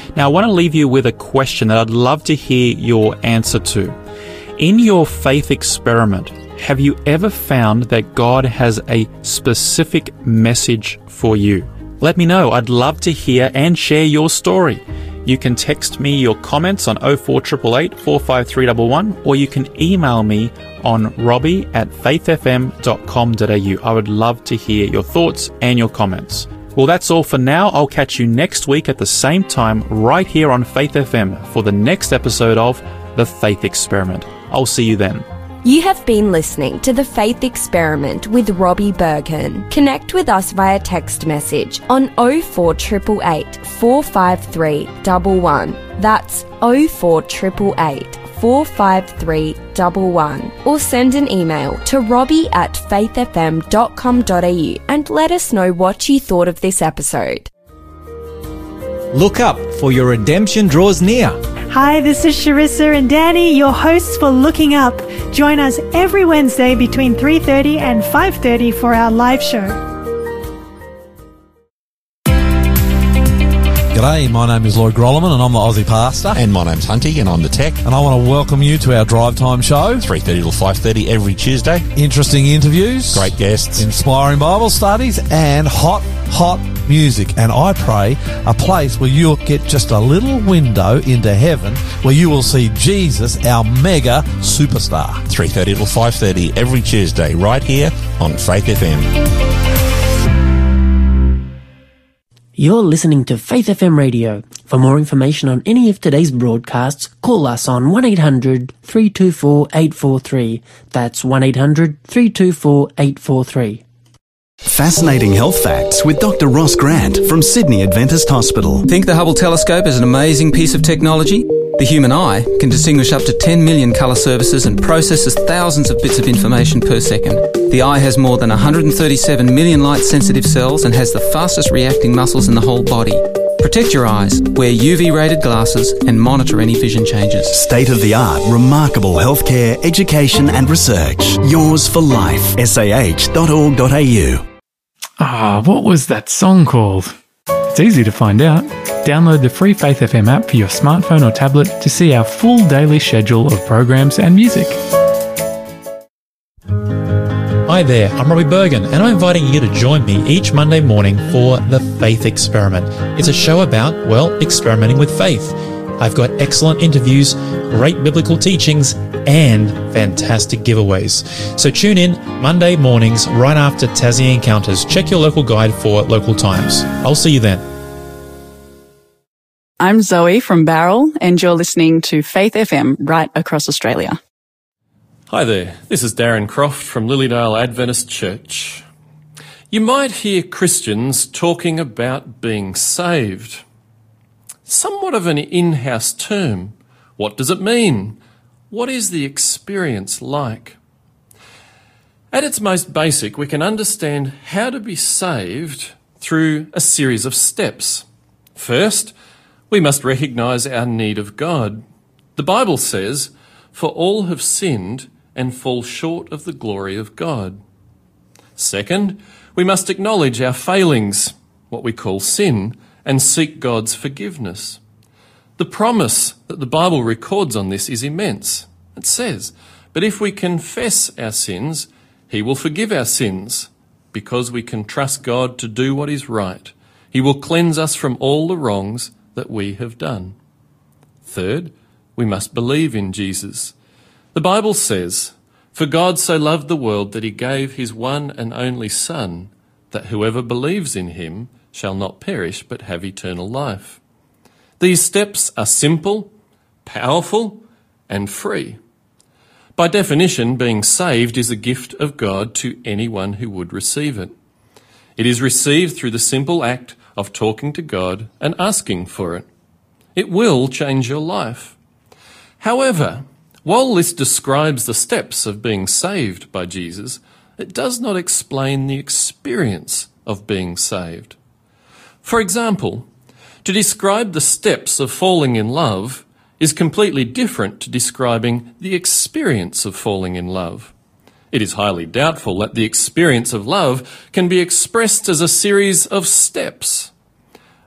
Now, I want to leave you with a question that I'd love to hear your answer to. In your faith experiment, have you ever found that God has a specific message for you? Let me know. I'd love to hear and share your story. You can text me your comments on 04888 45311, or you can email me on robbie@faithfm.com.au. I would love to hear your thoughts and your comments. Well, that's all for now. I'll catch you next week at the same time right here on Faith FM for the next episode of The Faith Experiment. I'll see you then. You have been listening to The Faith Experiment with Robbie Bergen. Connect with us via text message on 04888 453 11. That's 04888 453 11. Or send an email to robbie@faithfm.com.au and let us know what you thought of this episode. Look up, for your redemption draws near. Hi, this is Sharissa and Danny, your hosts for Looking Up. Join us every Wednesday between 3:30 and 5:30 for our live show. G'day, my name is Lloyd Grolleman and I'm the Aussie Pastor. And my name's Hunty and I'm the Tech. And I want to welcome you to our Drive Time show. 3:30 till 5:30 every Tuesday. Interesting interviews. Great guests. Inspiring Bible studies and hot music. And I pray a place where you'll get just a little window into heaven where you will see Jesus, our mega superstar. 3:30 till 5:30 every Tuesday right here on Faith FM. You're listening to Faith FM Radio. For more information on any of today's broadcasts, call us on 1-800-324-843. That's 1-800-324-843. Fascinating health facts with Dr. Ross Grant from Sydney Adventist Hospital. Think the Hubble telescope is an amazing piece of technology? The human eye can distinguish up to 10 million colour surfaces and processes thousands of bits of information per second. The eye has more than 137 million light-sensitive cells and has the fastest reacting muscles in the whole body. Protect your eyes, wear UV-rated glasses and monitor any vision changes. State-of-the-art, remarkable healthcare, education and research. Yours for life. sah.org.au. What was that song called? It's easy to find out. Download the free Faith FM app for your smartphone or tablet to see our full daily schedule of programs and music. Hi there, I'm Robbie Bergen, and I'm inviting you to join me each Monday morning for The Faith Experiment. It's a show about, experimenting with faith. I've got excellent interviews, great biblical teachings, and fantastic giveaways. So tune in Monday mornings right after Tassie Encounters. Check your local guide for local times. I'll see you then. I'm Zoe from Barrel, and you're listening to Faith FM right across Australia. Hi there, this is Darren Croft from Lilydale Adventist Church. You might hear Christians talking about being saved. Somewhat of an in-house term. What does it mean? What is the experience like? At its most basic, we can understand how to be saved through a series of steps. First, we must recognise our need of God. The Bible says, "For all have sinned and fall short of the glory of God." Second, we must acknowledge our failings, what we call sin, and seek God's forgiveness. The promise that the Bible records on this is immense. It says, "But if we confess our sins, He will forgive our sins, because we can trust God to do what is right. He will cleanse us from all the wrongs that we have done." Third, we must believe in Jesus. The Bible says, "For God so loved the world that He gave His one and only Son, that whoever believes in Him shall not perish but have eternal life." These steps are simple, powerful, and free. By definition, being saved is a gift of God to anyone who would receive it. It is received through the simple act of talking to God and asking for it. It will change your life. However, while this describes the steps of being saved by Jesus, it does not explain the experience of being saved. For example, to describe the steps of falling in love is completely different to describing the experience of falling in love. It is highly doubtful that the experience of love can be expressed as a series of steps.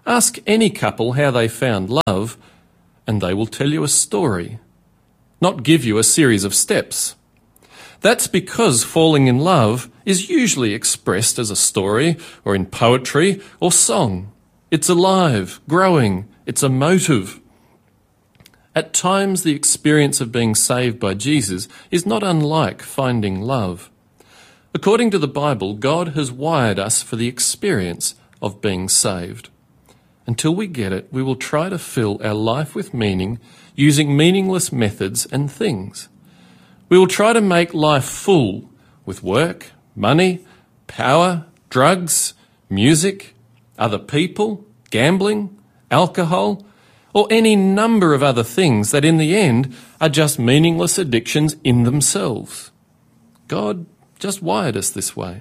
Ask any couple how they found love, and they will tell you a story, not give you a series of steps. That's because falling in love is usually expressed as a story or in poetry or song. It's alive, growing, it's emotive. At times, the experience of being saved by Jesus is not unlike finding love. According to the Bible, God has wired us for the experience of being saved. Until we get it, we will try to fill our life with meaning using meaningless methods and things. We will try to make life full with work, money, power, drugs, music, other people, gambling, alcohol, or any number of other things that in the end are just meaningless addictions in themselves. God just wired us this way.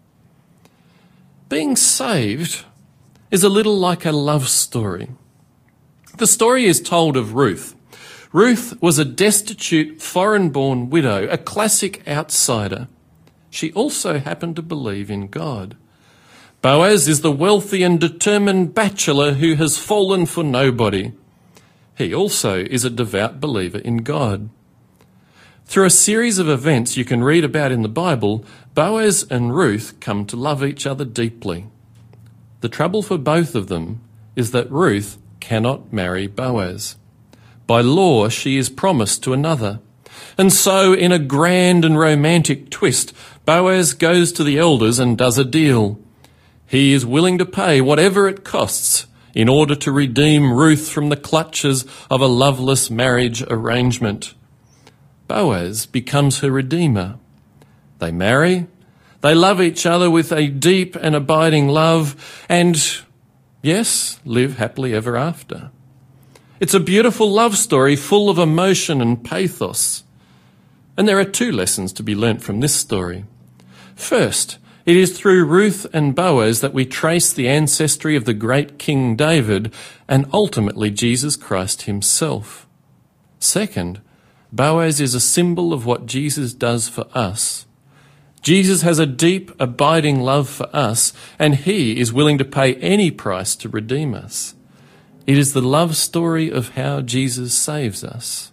Being saved is a little like a love story. The story is told of Ruth. Ruth was a destitute, foreign-born widow, a classic outsider. She also happened to believe in God. Boaz is the wealthy and determined bachelor who has fallen for nobody. He also is a devout believer in God. Through a series of events you can read about in the Bible, Boaz and Ruth come to love each other deeply. The trouble for both of them is that Ruth cannot marry Boaz. By law, she is promised to another. And so, in a grand and romantic twist, Boaz goes to the elders and does a deal. He is willing to pay whatever it costs in order to redeem Ruth from the clutches of a loveless marriage arrangement. Boaz becomes her redeemer. They marry. They love each other with a deep and abiding love and, yes, live happily ever after. It's a beautiful love story full of emotion and pathos. And there are two lessons to be learnt from this story. First, it is through Ruth and Boaz that we trace the ancestry of the great King David and ultimately Jesus Christ himself. Second, Boaz is a symbol of what Jesus does for us. Jesus has a deep, abiding love for us, and he is willing to pay any price to redeem us. It is the love story of how Jesus saves us.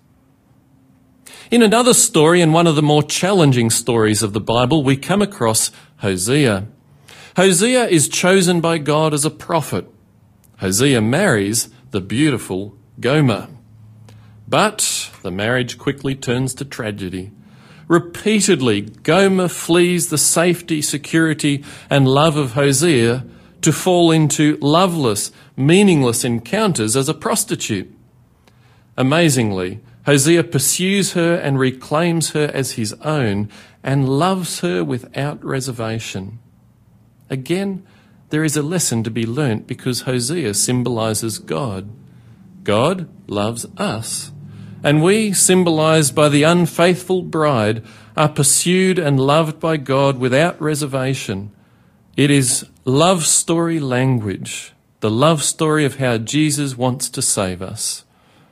In another story, and one of the more challenging stories of the Bible, we come across Hosea. Hosea is chosen by God as a prophet. Hosea marries the beautiful Gomer. But the marriage quickly turns to tragedy. Repeatedly, Gomer flees the safety, security, and love of Hosea to fall into loveless, meaningless encounters as a prostitute. Amazingly, Hosea pursues her and reclaims her as his own and loves her without reservation. Again, there is a lesson to be learnt because Hosea symbolises God. God loves us. And we, symbolised by the unfaithful bride, are pursued and loved by God without reservation. It is love story language, the love story of how Jesus wants to save us.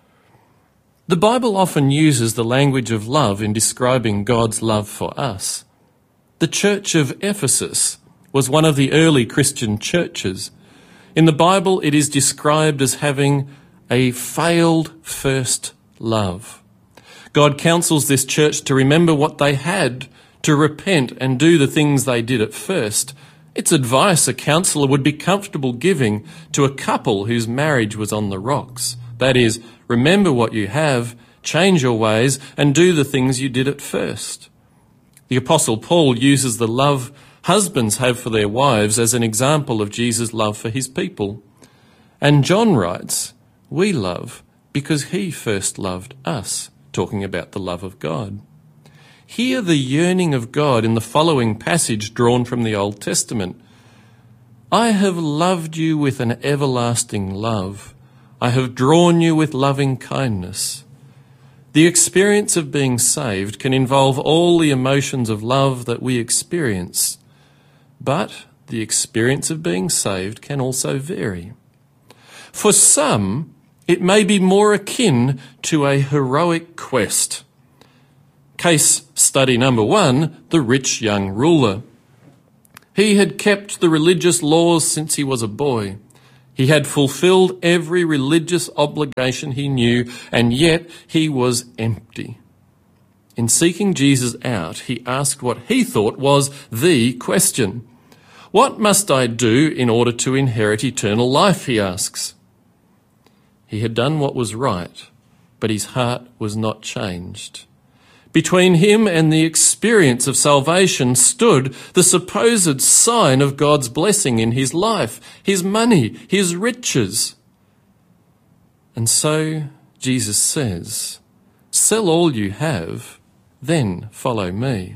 The Bible often uses the language of love in describing God's love for us. The church of Ephesus was one of the early Christian churches. In the Bible, it is described as having a failed first love. God counsels this church to remember what they had, to repent and do the things they did at first. It's advice a counsellor would be comfortable giving to a couple whose marriage was on the rocks. That is, remember what you have, change your ways, and do the things you did at first. The Apostle Paul uses the love husbands have for their wives as an example of Jesus' love for his people. And John writes, "We love because he first loved us," talking about the love of God. Hear the yearning of God in the following passage drawn from the Old Testament. "I have loved you with an everlasting love. I have drawn you with loving kindness." The experience of being saved can involve all the emotions of love that we experience, but the experience of being saved can also vary. For some, it may be more akin to a heroic quest. Case study number 1, the rich young ruler. He had kept the religious laws since he was a boy. He had fulfilled every religious obligation he knew, and yet he was empty. In seeking Jesus out, he asked what he thought was the question. What must I do in order to inherit eternal life, he asks. He had done what was right, but his heart was not changed. Between him and the experience of salvation stood the supposed sign of God's blessing in his life, his money, his riches. And so Jesus says, "Sell all you have, then follow me."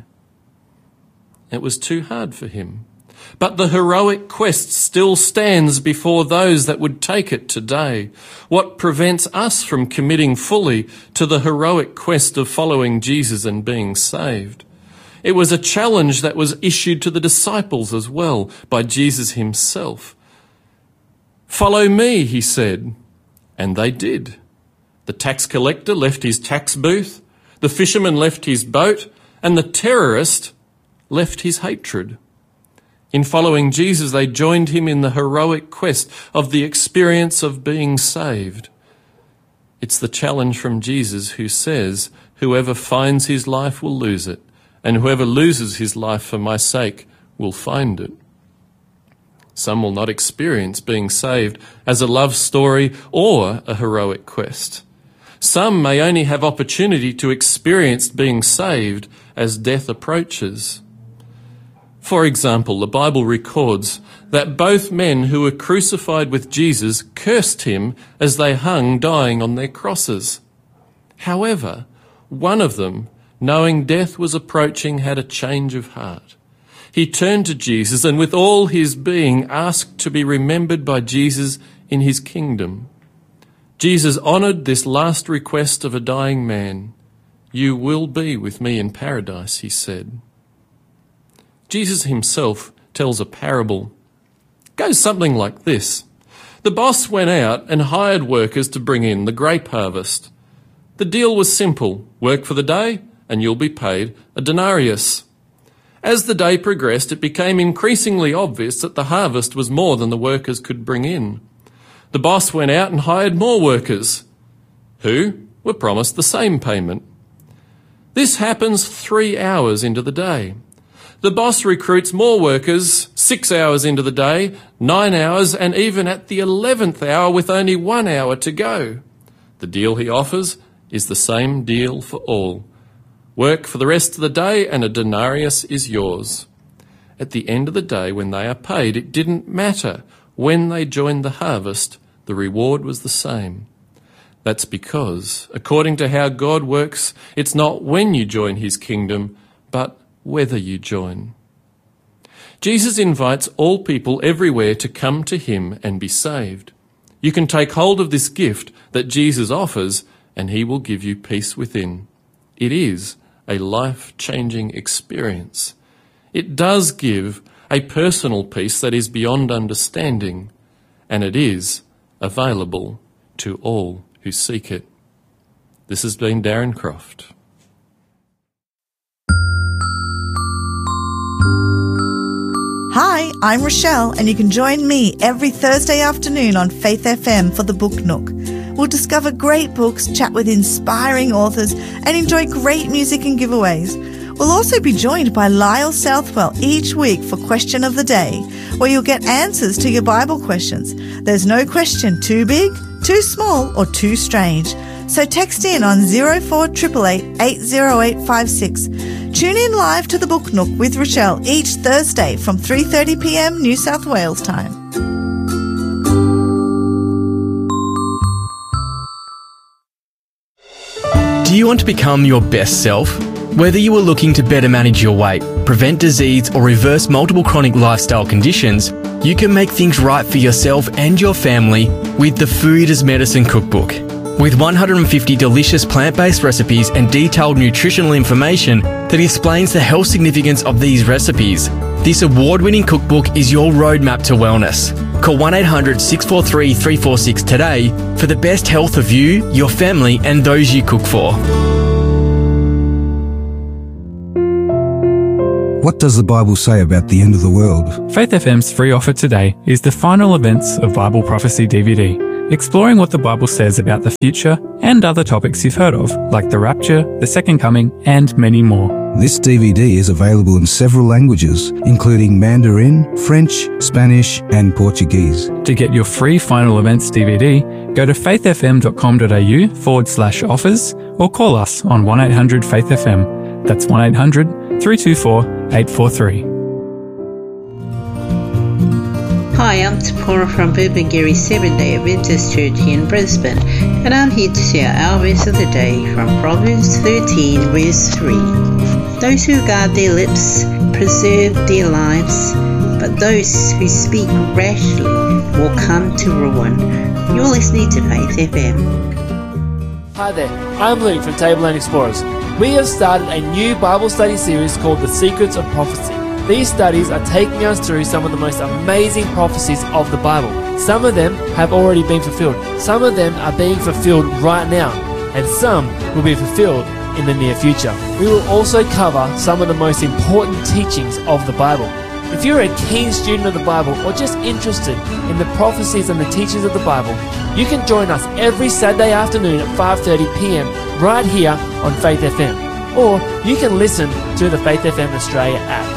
It was too hard for him. But the heroic quest still stands before those that would take it today. What prevents us from committing fully to the heroic quest of following Jesus and being saved? It was a challenge that was issued to the disciples as well by Jesus himself. "Follow me," he said, and they did. The tax collector left his tax booth, the fisherman left his boat, and the terrorist left his hatred. In following Jesus, they joined him in the heroic quest of the experience of being saved. It's the challenge from Jesus who says, "Whoever finds his life will lose it, and whoever loses his life for my sake will find it." Some will not experience being saved as a love story or a heroic quest. Some may only have opportunity to experience being saved as death approaches. For example, the Bible records that both men who were crucified with Jesus cursed him as they hung dying on their crosses. However, one of them, knowing death was approaching, had a change of heart. He turned to Jesus and with all his being asked to be remembered by Jesus in his kingdom. Jesus honoured this last request of a dying man. "You will be with me in paradise," he said. Jesus himself tells a parable. It goes something like this. The boss went out and hired workers to bring in the grape harvest. The deal was simple. Work for the day and you'll be paid a denarius. As the day progressed, it became increasingly obvious that the harvest was more than the workers could bring in. The boss went out and hired more workers, who were promised the same payment. This happens 3 hours into the day. The boss recruits more workers 6 hours into the day, 9 hours, and even at the 11th hour with only 1 hour to go. The deal he offers is the same deal for all. Work for the rest of the day and a denarius is yours. At the end of the day, when they are paid, it didn't matter. When they joined the harvest, the reward was the same. That's because, according to how God works, it's not when you join his kingdom, but whether you join. Jesus invites all people everywhere to come to him and be saved. You can take hold of this gift that Jesus offers and he will give you peace within. It is a life-changing experience. It does give a personal peace that is beyond understanding, and it is available to all who seek it. This has been Darren Croft. Hi, I'm Rochelle, and you can join me every Thursday afternoon on Faith FM for the Book Nook. We'll discover great books, chat with inspiring authors, and enjoy great music and giveaways. We'll also be joined by Lyle Southwell each week for Question of the Day, where you'll get answers to your Bible questions. There's no question too big, too small, or too strange. So text in on 0488 80856. Tune in live to the Book Nook with Rochelle each Thursday from 3:30 p.m. New South Wales time. Do you want to become your best self? Whether you are looking to better manage your weight, prevent disease, or reverse multiple chronic lifestyle conditions, you can make things right for yourself and your family with the Food as Medicine Cookbook. With 150 delicious plant-based recipes and detailed nutritional information that explains the health significance of these recipes, this award-winning cookbook is your roadmap to wellness. Call 1-800-643-346 today for the best health of you, your family, and those you cook for. What does the Bible say about the end of the world? Faith FM's free offer today is the Final Events of Bible Prophecy DVD, exploring what the Bible says about the future and other topics you've heard of, like the rapture, the second coming, and many more. This DVD is available in several languages, including Mandarin, French, Spanish, and Portuguese. To get your free Final Events DVD, go to faithfm.com.au/offers or call us on 1-800-FAITH-FM. That's 1-800-324-843. Hi, I'm Tapora from Burpengary Seventh-day Adventist Church here in Brisbane, and I'm here to share our verse of the day from Proverbs 13, verse 3. Those who guard their lips preserve their lives, but those who speak rashly will come to ruin. You're listening to Faith FM. Hi there, I'm Luke from Tableland Explorers. We have started a new Bible study series called The Secrets of Prophecy. These studies are taking us through some of the most amazing prophecies of the Bible. Some of them have already been fulfilled. Some of them are being fulfilled right now. And some will be fulfilled in the near future. We will also cover some of the most important teachings of the Bible. If you're a keen student of the Bible or just interested in the prophecies and the teachings of the Bible, you can join us every Saturday afternoon at 5:30 p.m. right here on Faith FM. Or you can listen to the Faith FM Australia app.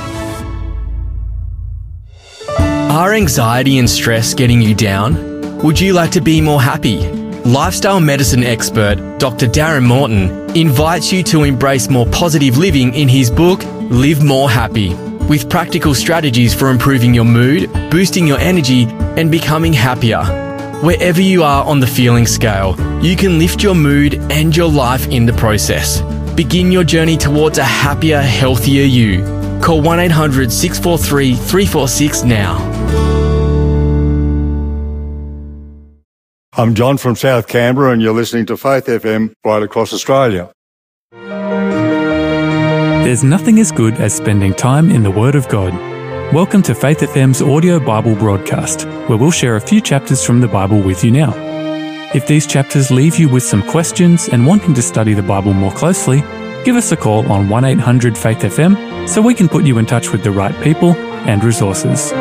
Are anxiety and stress getting you down? Would you like to be more happy? Lifestyle medicine expert Dr. Darren Morton invites you to embrace more positive living in his book, Live More Happy, with practical strategies for improving your mood, boosting your energy, and becoming happier. Wherever you are on the feeling scale, you can lift your mood and your life in the process. Begin your journey towards a happier, healthier you. Call 1-800-643-346 now. I'm John from South Canberra, and you're listening to Faith FM right across Australia. There's nothing as good as spending time in the Word of God. Welcome to Faith FM's audio Bible broadcast, where we'll share a few chapters from the Bible with you now. If these chapters leave you with some questions and wanting to study the Bible more closely, give us a call on 1-800-FAITH-FM so we can put you in touch with the right people and resources.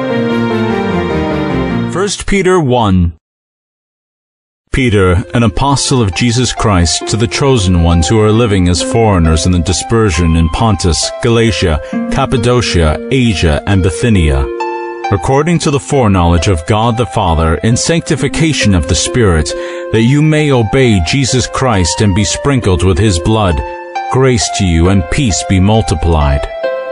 1 Peter 1. Peter, an apostle of Jesus Christ, to the chosen ones who are living as foreigners in the dispersion in Pontus, Galatia, Cappadocia, Asia, and Bithynia, according to the foreknowledge of God the Father, in sanctification of the Spirit, that you may obey Jesus Christ and be sprinkled with his blood, grace to you and peace be multiplied.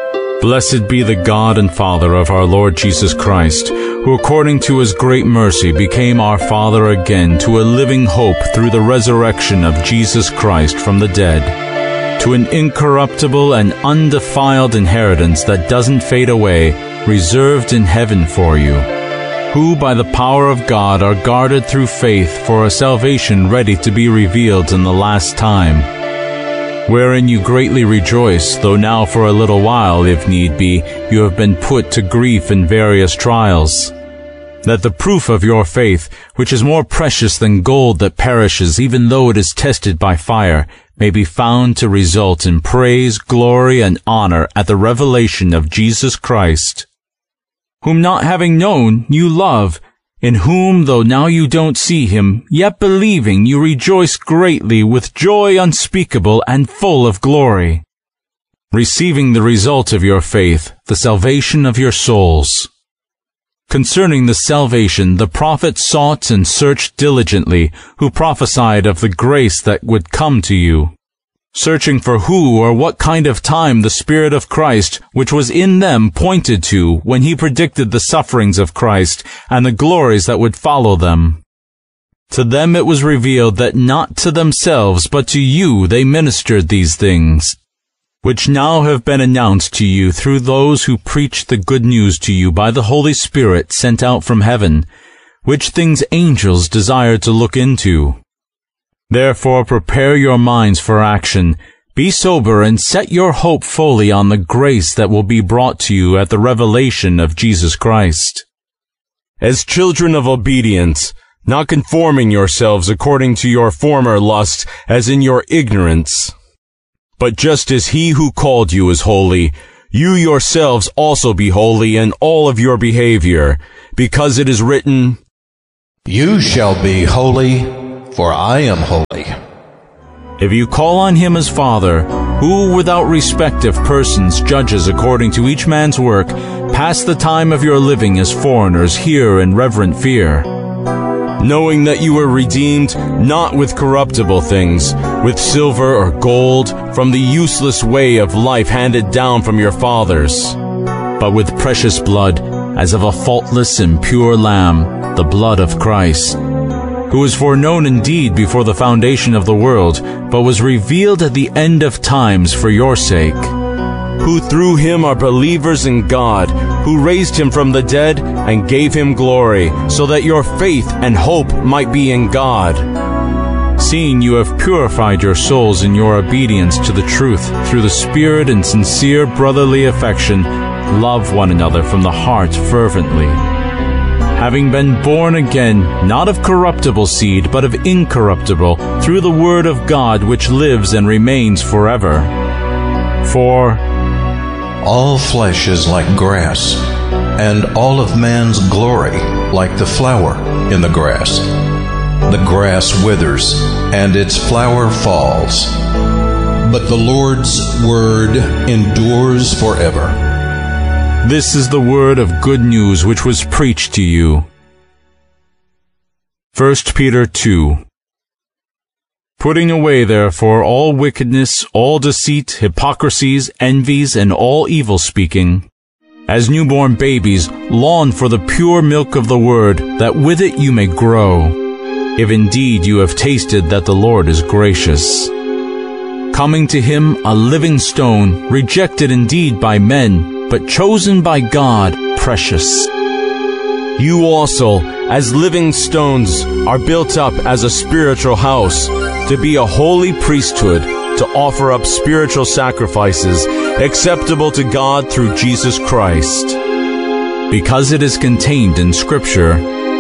Blessed be the God and Father of our Lord Jesus Christ, who according to his great mercy became our Father again to a living hope through the resurrection of Jesus Christ from the dead, to an incorruptible and undefiled inheritance that doesn't fade away, reserved in heaven for you, who by the power of God are guarded through faith for a salvation ready to be revealed in the last time, wherein you greatly rejoice, though now for a little while, if need be, you have been put to grief in various trials, that the proof of your faith, which is more precious than gold that perishes, even though it is tested by fire, may be found to result in praise, glory, and honor at the revelation of Jesus Christ, whom not having known, you love, in whom, though now you don't see him, yet believing you rejoice greatly with joy unspeakable and full of glory, receiving the result of your faith, the salvation of your souls. Concerning the salvation, the prophets sought and searched diligently, who prophesied of the grace that would come to you, searching for who or what kind of time the Spirit of Christ, which was in them, pointed to when he predicted the sufferings of Christ and the glories that would follow them. To them it was revealed that not to themselves but to you they ministered these things, which now have been announced to you through those who preach the good news to you by the Holy Spirit sent out from heaven, which things angels desire to look into. Therefore prepare your minds for action, be sober, and set your hope fully on the grace that will be brought to you at the revelation of Jesus Christ. As children of obedience, not conforming yourselves according to your former lust, as in your ignorance, but just as he who called you is holy, you yourselves also be holy in all of your behavior, because it is written, You shall be holy, for I am holy. If you call on him as Father, who without respect of persons judges according to each man's work, pass the time of your living as foreigners here in reverent fear, knowing that you were redeemed not with corruptible things, with silver or gold, from the useless way of life handed down from your fathers, but with precious blood, as of a faultless and pure lamb, the blood of Christ, who was foreknown indeed before the foundation of the world, but was revealed at the end of times for your sake, who through him are believers in God, who raised him from the dead and gave him glory, so that your faith and hope might be in God. Seeing you have purified your souls in your obedience to the truth through the Spirit and sincere brotherly affection, love one another from the heart fervently. Having been born again, not of corruptible seed, but of incorruptible, through the word of God which lives and remains forever. For all flesh is like grass, and all of man's glory like the flower in the grass. The grass withers, and its flower falls, but the Lord's word endures forever. This is the word of good news which was preached to you. 1 Peter 2. Putting away, therefore, all wickedness, all deceit, hypocrisies, envies, and all evil speaking, as newborn babies, long for the pure milk of the word, that with it you may grow, if indeed you have tasted that the Lord is gracious. Coming to him, a living stone, rejected indeed by men, but chosen by God, precious. You also, as living stones, are built up as a spiritual house, to be a holy priesthood, to offer up spiritual sacrifices, acceptable to God through Jesus Christ. Because it is contained in Scripture,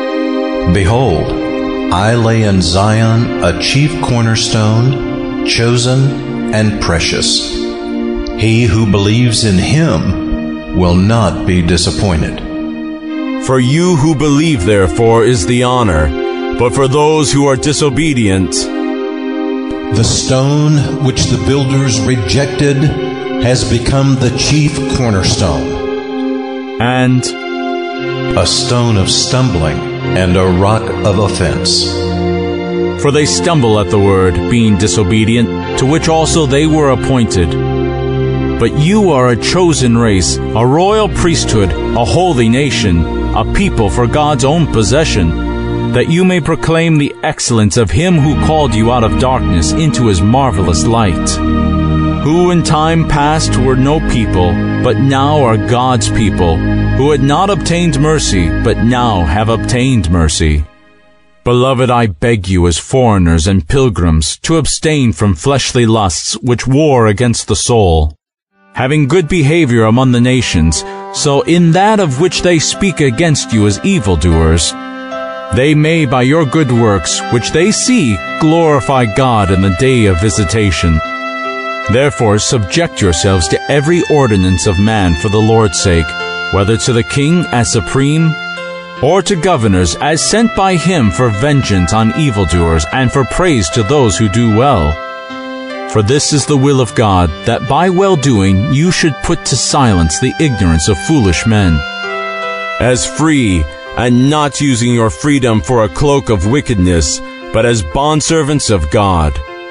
Behold, I lay in Zion a chief cornerstone, chosen and precious. He who believes in him will not be disappointed. For you who believe, therefore, is the honor, but for those who are disobedient, the stone which the builders rejected has become the chief cornerstone, and a stone of stumbling and a rock of offense. For they stumble at the word, being disobedient, to which also they were appointed. But you are a chosen race, a royal priesthood, a holy nation, a people for God's own possession, that you may proclaim the excellence of him who called you out of darkness into his marvelous light, who in time past were no people, but now are God's people, who had not obtained mercy, but now have obtained mercy. Beloved, I beg you as foreigners and pilgrims to abstain from fleshly lusts which war against the soul, having good behavior among the nations, so in that of which they speak against you as evildoers, they may by your good works, which they see, glorify God in the day of visitation. Therefore subject yourselves to every ordinance of man for the Lord's sake, whether to the king as supreme, or to governors as sent by him for vengeance on evildoers and for praise to those who do well. For this is the will of God, that by well-doing you should put to silence the ignorance of foolish men. As free, and not using your freedom for a cloak of wickedness, but as bondservants of God.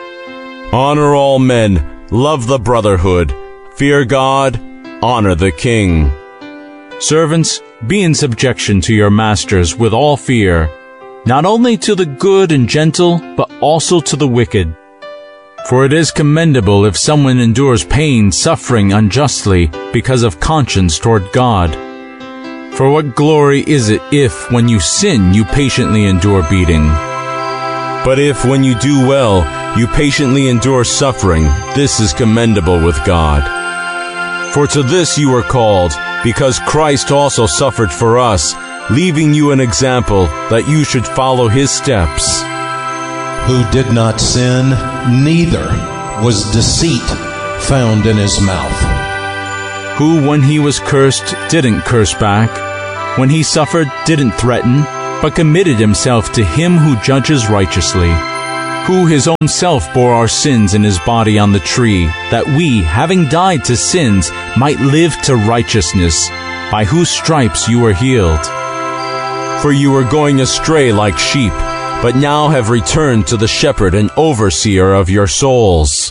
Honor all men, love the brotherhood, fear God, honor the king. Servants, be in subjection to your masters with all fear, not only to the good and gentle, but also to the wicked. For it is commendable if someone endures pain, suffering unjustly, because of conscience toward God. For what glory is it if, when you sin, you patiently endure beating? But if, when you do well, you patiently endure suffering, this is commendable with God. For to this you were called, because Christ also suffered for us, leaving you an example that you should follow his steps. Who did not sin, neither was deceit found in his mouth. who, when he was cursed, didn't curse back, when he suffered, didn't threaten, but committed himself to him who judges righteously, who his own self bore our sins in his body on the tree, that we, having died to sins, might live to righteousness, by whose stripes you were healed. For you were going astray like sheep, but now have returned to the shepherd and overseer of your souls.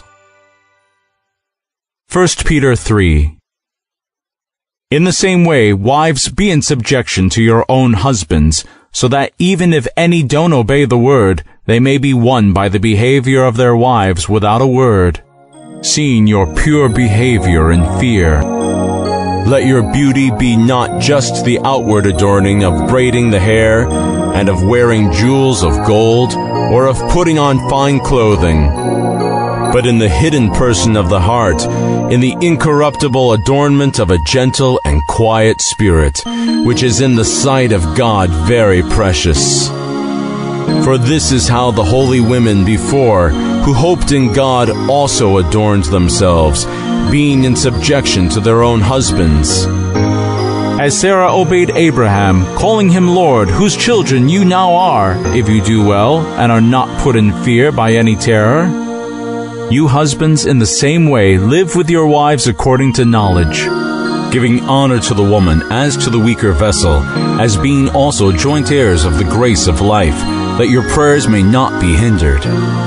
1 Peter 3. In the same way, wives, be in subjection to your own husbands, so that even if any don't obey the word, they may be won by the behavior of their wives without a word, seeing your pure behavior in fear. Let your beauty be not just the outward adorning of braiding the hair, and of wearing jewels of gold, or of putting on fine clothing, but in the hidden person of the heart, in the incorruptible adornment of a gentle and quiet spirit, which is in the sight of God very precious. For this is how the holy women before, who hoped in God, also adorned themselves, being in subjection to their own husbands. As Sarah obeyed Abraham, calling him Lord, whose children you now are, if you do well, and are not put in fear by any terror. You husbands, in the same way, live with your wives according to knowledge, giving honor to the woman as to the weaker vessel, as being also joint heirs of the grace of life, that your prayers may not be hindered.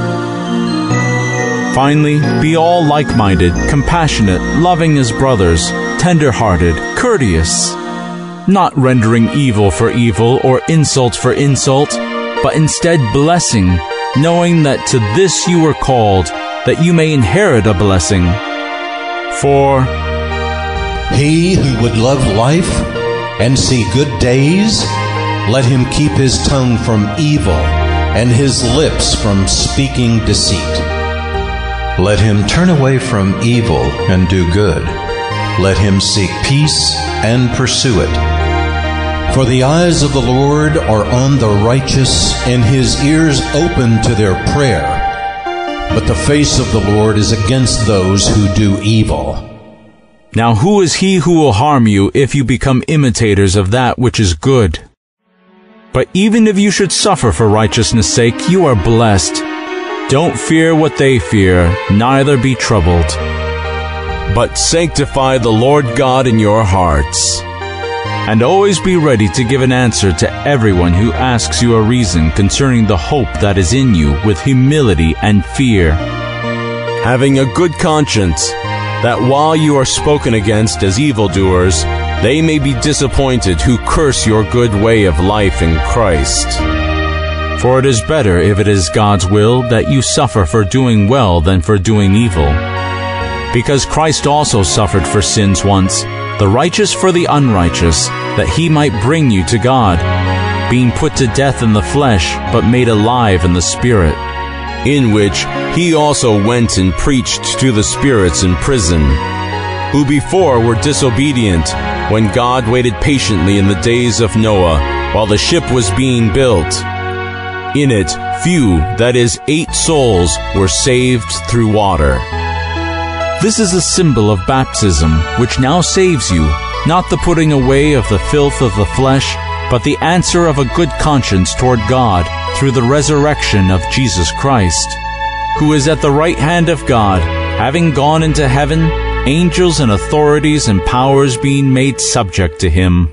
Finally, be all like-minded, compassionate, loving as brothers, tender-hearted, courteous, not rendering evil for evil or insult for insult, but instead blessing, knowing that to this you were called, that you may inherit a blessing. For he who would love life and see good days, let him keep his tongue from evil and his lips from speaking deceit. Let him turn away from evil and do good. Let him seek peace and pursue it. For the eyes of the Lord are on the righteous, and his ears open to their prayer. But the face of the Lord is against those who do evil. Now who is he who will harm you if you become imitators of that which is good? But even if you should suffer for righteousness' sake, you are blessed. Don't fear what they fear, neither be troubled. But sanctify the Lord God in your hearts. And always be ready to give an answer to everyone who asks you a reason concerning the hope that is in you with humility and fear, having a good conscience, that while you are spoken against as evildoers, they may be disappointed who curse your good way of life in Christ. For it is better, if it is God's will, that you suffer for doing well than for doing evil. Because Christ also suffered for sins once, the righteous for the unrighteous, that he might bring you to God, being put to death in the flesh, but made alive in the Spirit, in which he also went and preached to the spirits in prison, who before were disobedient, when God waited patiently in the days of Noah, while the ship was being built. In it, few, that is, 8 souls, were saved through water. This is a symbol of baptism, which now saves you, not the putting away of the filth of the flesh, but the answer of a good conscience toward God through the resurrection of Jesus Christ, who is at the right hand of God, having gone into heaven, angels and authorities and powers being made subject to him.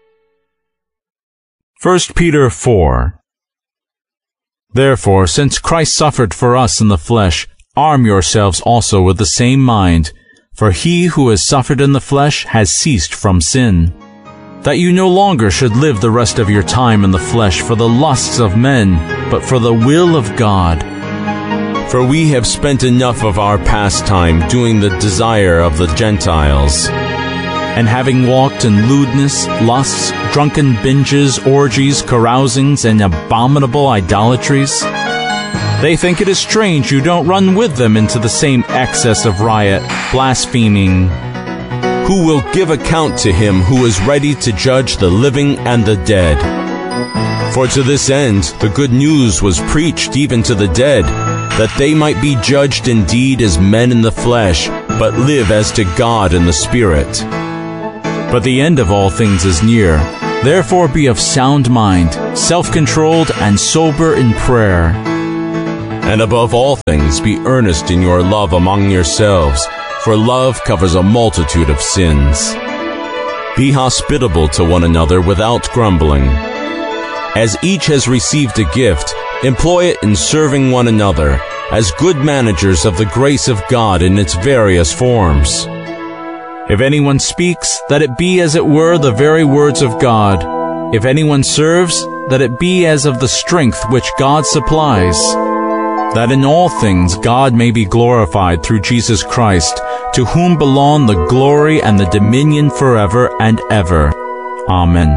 1 Peter 4. Therefore, since Christ suffered for us in the flesh, arm yourselves also with the same mind, for he who has suffered in the flesh has ceased from sin, that you no longer should live the rest of your time in the flesh for the lusts of men, but for the will of God. For we have spent enough of our pastime doing the desire of the Gentiles, and having walked in lewdness, lusts, drunken binges, orgies, carousings, and abominable idolatries, they think it is strange you don't run with them into the same excess of riot, blaspheming, who will give account to him who is ready to judge the living and the dead. For to this end the good news was preached even to the dead, that they might be judged indeed as men in the flesh, but live as to God in the Spirit. But the end of all things is near. Therefore be of sound mind, self-controlled, and sober in prayer. And above all things be earnest in your love among yourselves, for love covers a multitude of sins. Be hospitable to one another without grumbling. As each has received a gift, employ it in serving one another, as good managers of the grace of God in its various forms. If anyone speaks, that it be as it were the very words of God. If anyone serves, that it be as of the strength which God supplies, that in all things God may be glorified through Jesus Christ, to whom belong the glory and the dominion forever and ever. Amen.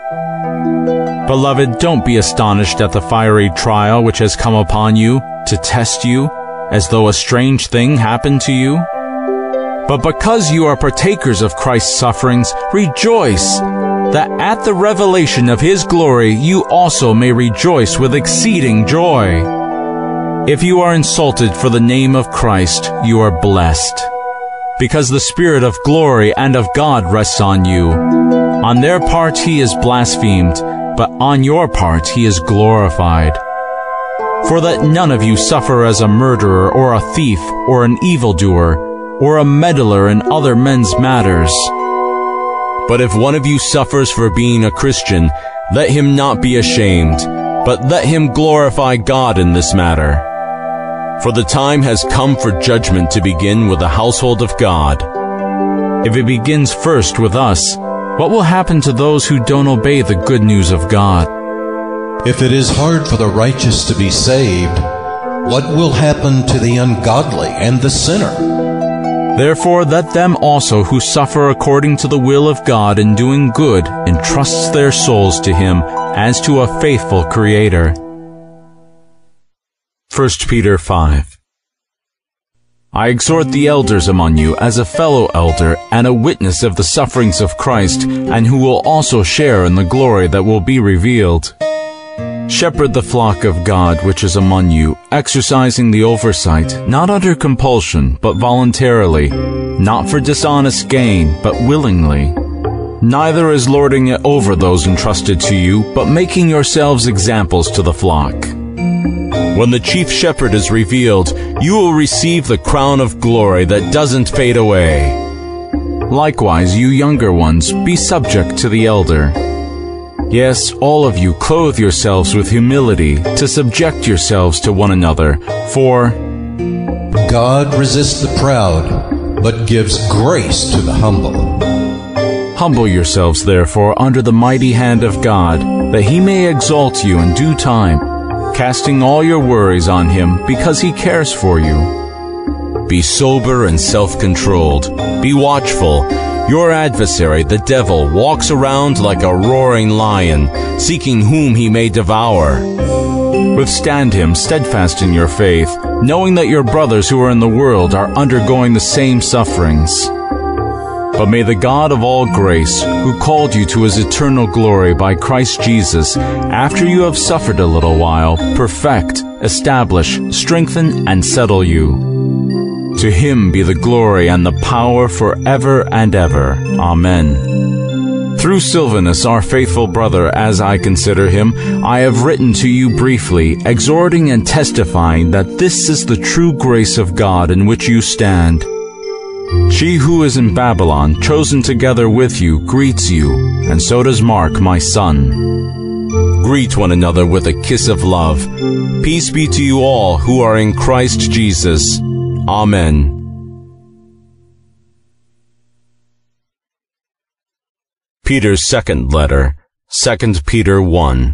Beloved, don't be astonished at the fiery trial which has come upon you to test you, as though a strange thing happened to you. But because you are partakers of Christ's sufferings, rejoice, that at the revelation of His glory you also may rejoice with exceeding joy. If you are insulted for the name of Christ, you are blessed, because the Spirit of glory and of God rests on you. On their part He is blasphemed, but on your part He is glorified. For that none of you suffer as a murderer or a thief or an evildoer, or a meddler in other men's matters. But if one of you suffers for being a Christian, let him not be ashamed, but let him glorify God in this matter. For the time has come for judgment to begin with the household of God. If it begins first with us, what will happen to those who don't obey the good news of God? If it is hard for the righteous to be saved, what will happen to the ungodly and the sinner? Therefore let them also who suffer according to the will of God in doing good entrust their souls to Him as to a faithful Creator. 1 Peter 5. I exhort the elders among you as a fellow elder and a witness of the sufferings of Christ, and who will also share in the glory that will be revealed. Shepherd the flock of God which is among you, exercising the oversight, not under compulsion, but voluntarily, not for dishonest gain, but willingly. Neither as lording it over those entrusted to you, but making yourselves examples to the flock. When the chief shepherd is revealed, you will receive the crown of glory that doesn't fade away. Likewise, you younger ones, be subject to the elder. Yes, all of you clothe yourselves with humility, to subject yourselves to one another, for God resists the proud, but gives grace to the humble. Humble yourselves, therefore, under the mighty hand of God, that He may exalt you in due time, casting all your worries on Him, because He cares for you. Be sober and self-controlled. Be watchful. Your adversary, the devil, walks around like a roaring lion, seeking whom he may devour. Withstand him, steadfast in your faith, knowing that your brothers who are in the world are undergoing the same sufferings. But may the God of all grace, who called you to His eternal glory by Christ Jesus, after you have suffered a little while, perfect, establish, strengthen, and settle you. To Him be the glory and the power forever and ever. Amen. Through Silvanus, our faithful brother, as I consider him, I have written to you briefly, exhorting and testifying that this is the true grace of God in which you stand. She who is in Babylon, chosen together with you, greets you, and so does Mark, my son. Greet one another with a kiss of love. Peace be to you all who are in Christ Jesus. Amen. Peter's second letter, 2 Peter 1.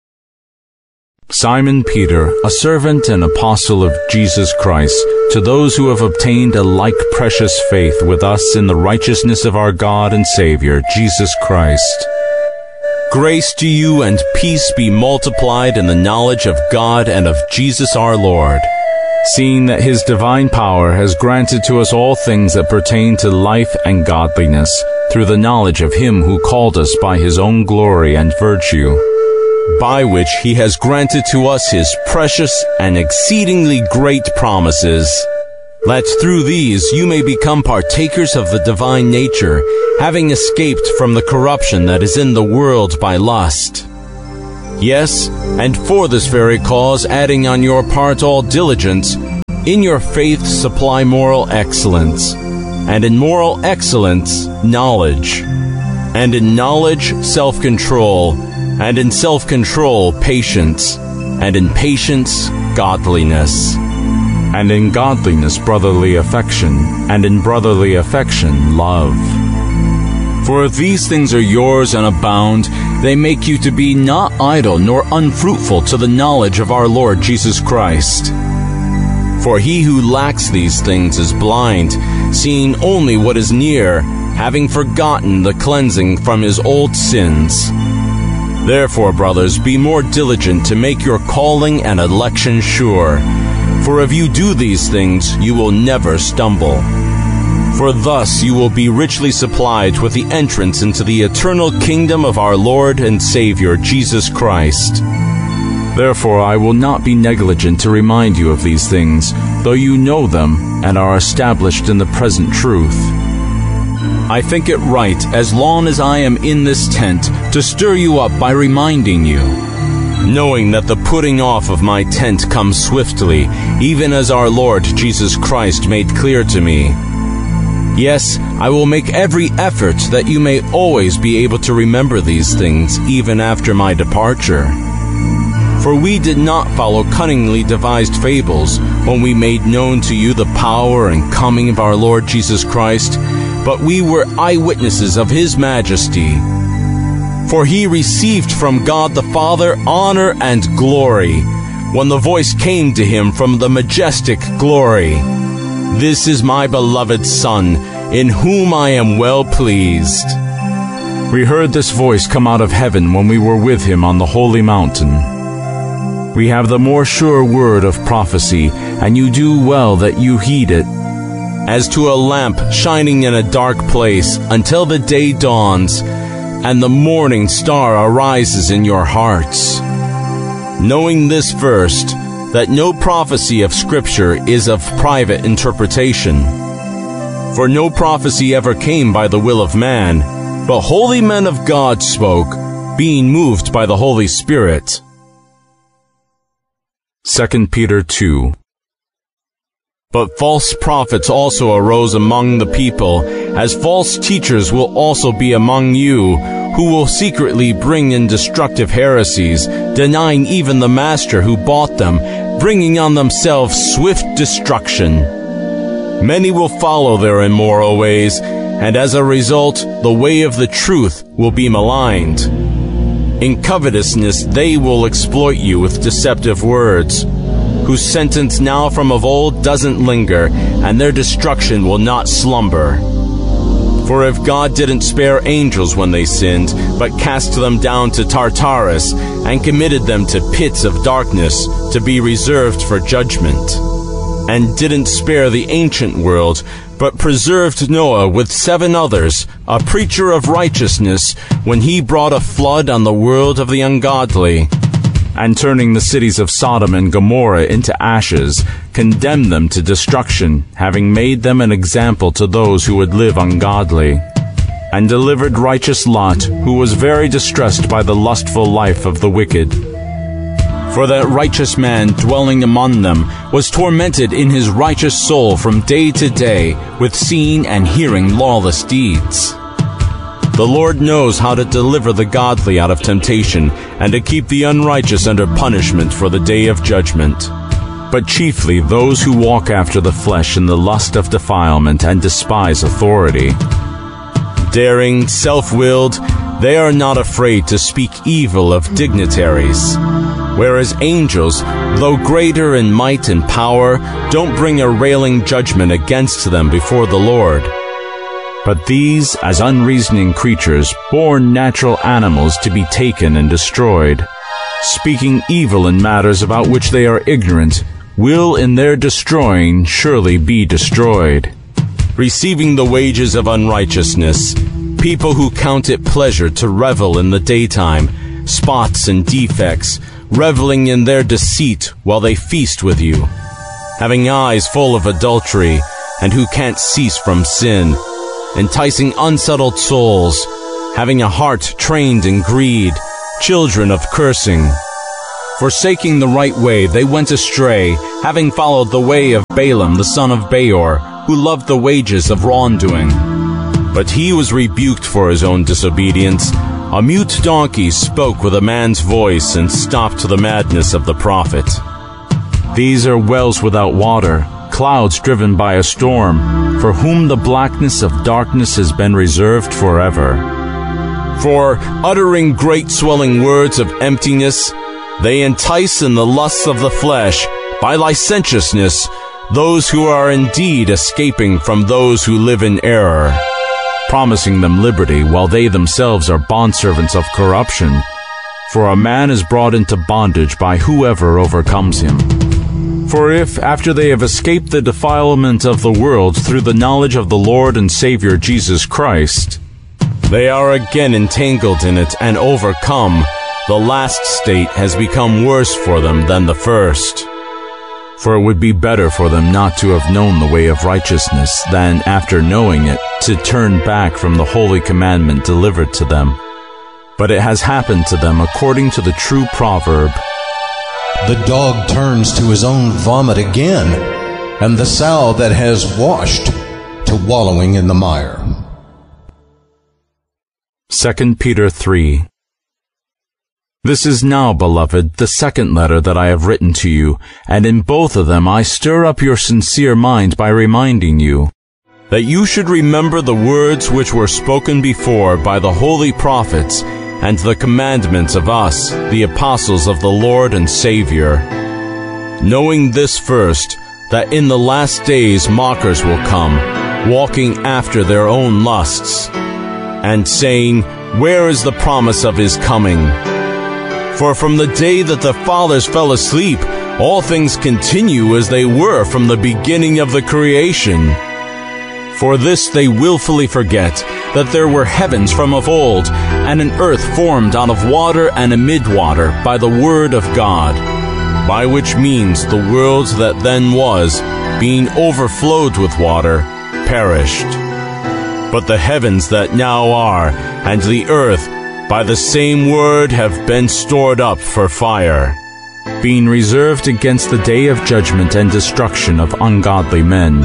Simon Peter, a servant and apostle of Jesus Christ, to those who have obtained a like precious faith with us in the righteousness of our God and Savior, Jesus Christ. Grace to you and peace be multiplied in the knowledge of God and of Jesus our Lord, seeing that His divine power has granted to us all things that pertain to life and godliness, through the knowledge of Him who called us by His own glory and virtue, by which He has granted to us His precious and exceedingly great promises, that through these you may become partakers of the divine nature, having escaped from the corruption that is in the world by lust. Yes, and for this very cause, adding on your part all diligence, in your faith supply moral excellence, and in moral excellence, knowledge, and in knowledge, self-control, and in self-control, patience, and in patience, godliness, and in godliness, brotherly affection, and in brotherly affection, love. For if these things are yours and abound, they make you to be not idle nor unfruitful to the knowledge of our Lord Jesus Christ. For he who lacks these things is blind, seeing only what is near, having forgotten the cleansing from his old sins. Therefore, brothers, be more diligent to make your calling and election sure. For if you do these things, you will never stumble. For thus you will be richly supplied with the entrance into the eternal kingdom of our Lord and Savior, Jesus Christ. Therefore I will not be negligent to remind you of these things, though you know them and are established in the present truth. I think it right, as long as I am in this tent, to stir you up by reminding you, knowing that the putting off of my tent comes swiftly, even as our Lord Jesus Christ made clear to me. Yes, I will make every effort that you may always be able to remember these things, even after my departure. For we did not follow cunningly devised fables when we made known to you the power and coming of our Lord Jesus Christ, but we were eyewitnesses of his majesty. For he received from God the Father honor and glory, when the voice came to him from the majestic glory, "This is my beloved Son, in whom I am well pleased." We heard this voice come out of heaven when we were with him on the holy mountain. We have the more sure word of prophecy, and you do well that you heed it, as to a lamp shining in a dark place until the day dawns, and the morning star arises in your hearts. Knowing this first, that no prophecy of Scripture is of private interpretation. For no prophecy ever came by the will of man, but holy men of God spoke, being moved by the Holy Spirit. 2 Peter 2. But false prophets also arose among the people, as false teachers will also be among you, who will secretly bring in destructive heresies, denying even the Master who bought them, bringing on themselves swift destruction. Many will follow their immoral ways, and as a result, the way of the truth will be maligned. In covetousness they will exploit you with deceptive words, whose sentence now from of old doesn't linger, and their destruction will not slumber. For if God didn't spare angels when they sinned, but cast them down to Tartarus, and committed them to pits of darkness, to be reserved for judgment, and didn't spare the ancient world, but preserved Noah with 7 others, a preacher of righteousness, when he brought a flood on the world of the ungodly, and turning the cities of Sodom and Gomorrah into ashes, condemned them to destruction, having made them an example to those who would live ungodly, and delivered righteous Lot, who was very distressed by the lustful life of the wicked. For that righteous man dwelling among them was tormented in his righteous soul from day to day with seeing and hearing lawless deeds. The Lord knows how to deliver the godly out of temptation, and to keep the unrighteous under punishment for the day of judgment. But chiefly those who walk after the flesh in the lust of defilement and despise authority. Daring, self-willed, they are not afraid to speak evil of dignitaries. Whereas angels, though greater in might and power, don't bring a railing judgment against them before the Lord. But these, as unreasoning creatures, born natural animals to be taken and destroyed, speaking evil in matters about which they are ignorant, will in their destroying surely be destroyed. Receiving the wages of unrighteousness, people who count it pleasure to revel in the daytime, spots and defects, reveling in their deceit while they feast with you. having eyes full of adultery, and who can't cease from sin, enticing unsettled souls, having a heart trained in greed, children of cursing. Forsaking the right way, they went astray, having followed the way of Balaam the son of Beor, who loved the wages of wrongdoing. But he was rebuked for his own disobedience. A mute donkey spoke with a man's voice and stopped the madness of the prophet. These are wells without water, clouds driven by a storm, for whom the blackness of darkness has been reserved forever. For, uttering great swelling words of emptiness, they entice in the lusts of the flesh, by licentiousness, those who are indeed escaping from those who live in error, promising them liberty while they themselves are bondservants of corruption. For a man is brought into bondage by whoever overcomes him. For if, after they have escaped the defilement of the world through the knowledge of the Lord and Savior Jesus Christ, they are again entangled in it and overcome, the last state has become worse for them than the first. For it would be better for them not to have known the way of righteousness than, after knowing it, to turn back from the holy commandment delivered to them. But it has happened to them according to the true proverb, "The dog turns to his own vomit again, and the sow that has washed to wallowing in the mire." 2 Peter 3. This is now, beloved, the second letter that I have written to you, and in both of them I stir up your sincere mind by reminding you that you should remember the words which were spoken before by the holy prophets and the commandments of us, the apostles of the Lord and Savior. Knowing this first, that in the last days mockers will come, walking after their own lusts, and saying, "Where is the promise of his coming?" For from the day that the fathers fell asleep, all things continue as they were from the beginning of the creation. For this they willfully forget, that there were heavens from of old, and an earth formed out of water and amid water by the word of God, by which means the world that then was, being overflowed with water, perished. But the heavens that now are, and the earth, by the same word have been stored up for fire, being reserved against the day of judgment and destruction of ungodly men.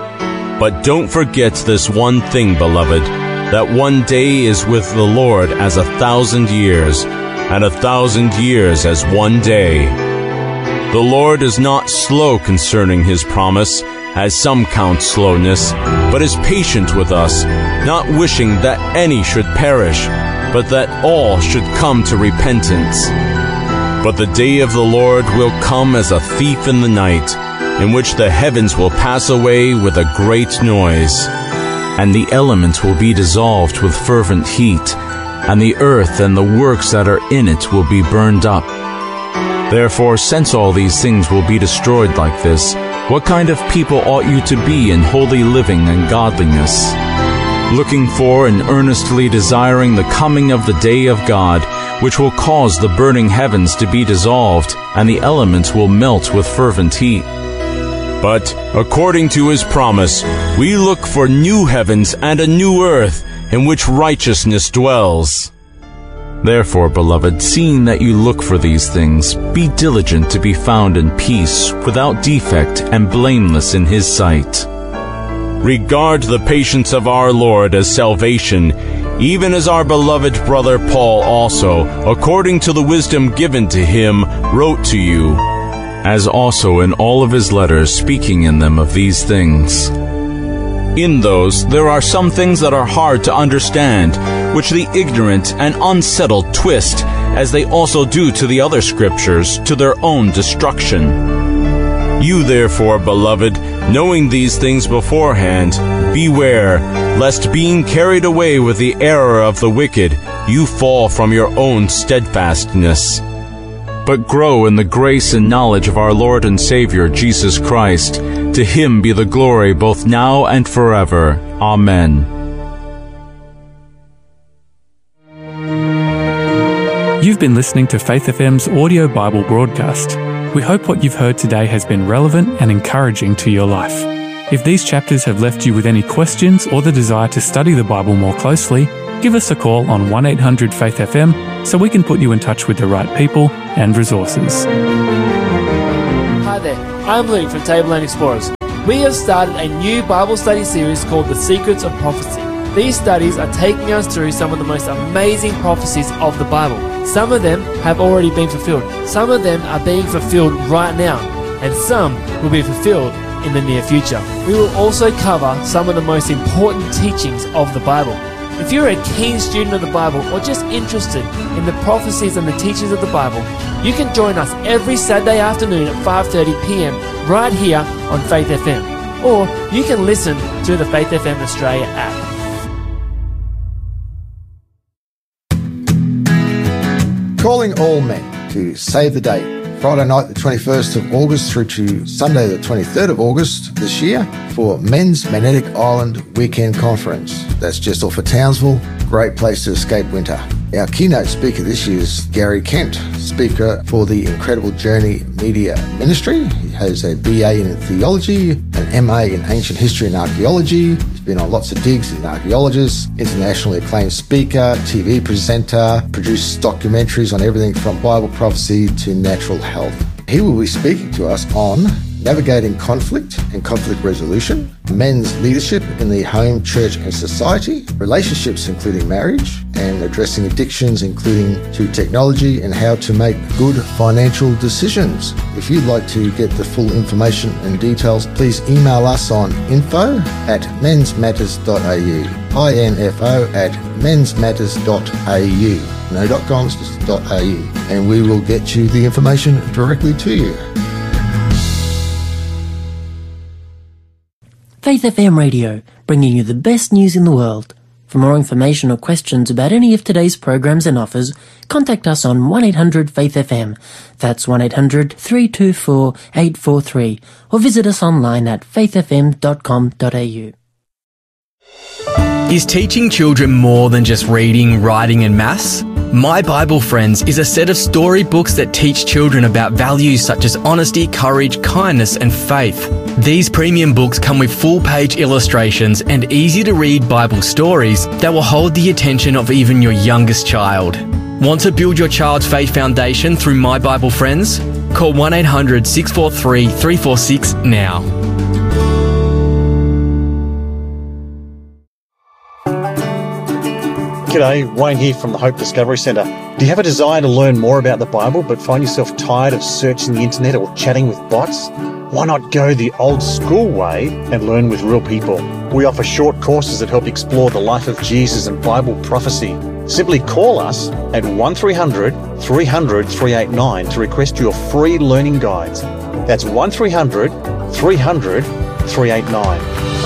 But don't forget this one thing, beloved, that one day is with the Lord as 1,000 years, and 1,000 years as one day. The Lord is not slow concerning his promise, as some count slowness, but is patient with us, not wishing that any should perish, but that all should come to repentance. But the day of the Lord will come as a thief in the night, in which the heavens will pass away with a great noise, and the elements will be dissolved with fervent heat, and the earth and the works that are in it will be burned up. Therefore, since all these things will be destroyed like this, what kind of people ought you to be in holy living and godliness, looking for and earnestly desiring the coming of the day of God, which will cause the burning heavens to be dissolved, and the elements will melt with fervent heat? But, according to his promise, we look for new heavens and a new earth, in which righteousness dwells. Therefore, beloved, seeing that you look for these things, be diligent to be found in peace, without defect, and blameless in his sight. Regard the patience of our Lord as salvation, even as our beloved brother Paul also, according to the wisdom given to him, wrote to you, as also in all of his letters, speaking in them of these things. In those there are some things that are hard to understand, which the ignorant and unsettled twist, as they also do to the other scriptures, to their own destruction. You therefore, beloved, knowing these things beforehand, beware, lest being carried away with the error of the wicked, you fall from your own steadfastness. But grow in the grace and knowledge of our Lord and Savior, Jesus Christ. To him be the glory both now and forever. Amen. You've been listening to Faith FM's audio Bible broadcast. We hope what you've heard today has been relevant and encouraging to your life. If these chapters have left you with any questions or the desire to study the Bible more closely, give us a call on 1-800-FAITH-FM so we can put you in touch with the right people and resources. Hi there, I'm Luke from Tableland Explorers. We have started a new Bible study series called The Secrets of Prophecy. These studies are taking us through some of the most amazing prophecies of the Bible. Some of them have already been fulfilled. Some of them are being fulfilled right now. And some will be fulfilled in the near future. We will also cover some of the most important teachings of the Bible. If you're a keen student of the Bible or just interested in the prophecies and the teachings of the Bible, you can join us every Saturday afternoon at 5:30 p.m. right here on Faith FM. Or you can listen to the Faith FM Australia app. Calling all men to save the date. Friday night the 21st of August through to Sunday the 23rd of August this year for Men's Magnetic Island Weekend Conference. That's just off of Townsville. Great place to escape winter. Our keynote speaker this year is Gary Kent, speaker for the Incredible Journey Media Ministry. He has a BA in theology, an MA in ancient history and archaeology. He's been on lots of digs as an archaeologist, internationally acclaimed speaker, TV presenter, produced documentaries on everything from Bible prophecy to natural health. He will be speaking to us on navigating conflict and conflict resolution, men's leadership in the home, church and society, relationships including marriage, and addressing addictions including to technology and how to make good financial decisions. If you'd like to get the full information and details, please email us on info@mensmatters.au, info@mensmatters.au. No .coms, just .au. And we will get you the information directly to you. Faith FM Radio, bringing you the best news in the world. For more information or questions about any of today's programs and offers, contact us on 1-800-FAITH-FM. That's 1-800-324-843. Or visit us online at faithfm.com.au. Is teaching children more than just reading, writing and maths? My Bible Friends is a set of storybooks that teach children about values such as honesty, courage, kindness and faith. These premium books come with full-page illustrations and easy-to-read Bible stories that will hold the attention of even your youngest child. Want to build your child's faith foundation through My Bible Friends? Call 1-800-643-346 now. G'day, Wayne here from the Hope Discovery Centre. Do you have a desire to learn more about the Bible but find yourself tired of searching the internet or chatting with bots? Why not go the old school way and learn with real people? We offer short courses that help explore the life of Jesus and Bible prophecy. Simply call us at 1300 300 389 to request your free learning guides. That's 1300 300 389.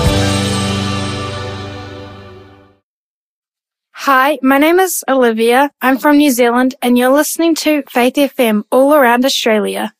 Hi, my name is Olivia. I'm from New Zealand and you're listening to Faith FM all around Australia.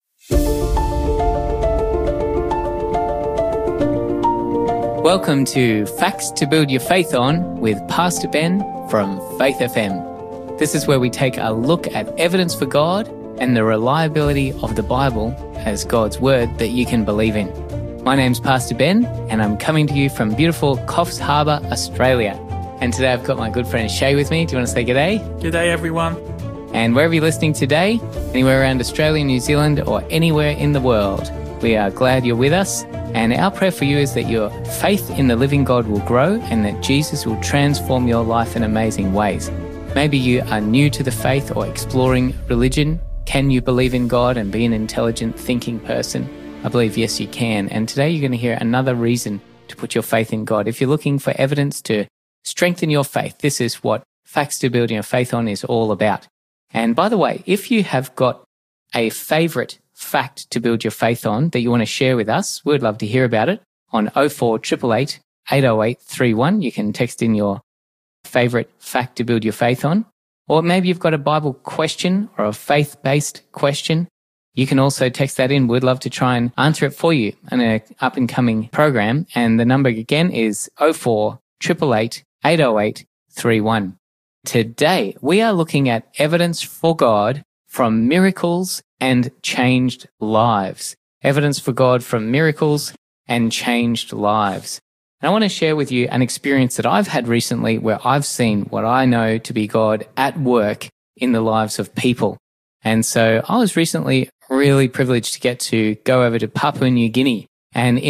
Welcome to Facts to Build Your Faith On with Pastor Ben from Faith FM. This is where we take a look at evidence for God and the reliability of the Bible as God's Word that you can believe in. My name's Pastor Ben and I'm coming to you from beautiful Coffs Harbour, Australia. And today I've got my good friend Shay with me. Do you want to say g'day? G'day, everyone. And wherever you're listening today, anywhere around Australia, New Zealand, or anywhere in the world, we are glad you're with us. And our prayer for you is that your faith in the living God will grow and that Jesus will transform your life in amazing ways. Maybe you are new to the faith or exploring religion. Can you believe in God and be an intelligent, thinking person? I believe yes, you can. And today you're going to hear another reason to put your faith in God. If you're looking for evidence to strengthen your faith, this is what Facts to Building Your Faith On is all about. And by the way, if you have got a favourite fact to build your faith on that you want to share with us, we'd love to hear about it on 0488 808 31. You can text in your favourite fact to build your faith on. Or maybe you've got a Bible question or a faith-based question. You can also text that in. We'd love to try and answer it for you in an up-and-coming program. And the number again is 0488 808 31. Today, we are looking at evidence for God from miracles and changed lives. Evidence for God from miracles and changed lives. And I want to share with you an experience that I've had recently where I've seen what I know to be God at work in the lives of people. And so I was recently really privileged to get to go over to Papua New Guinea. And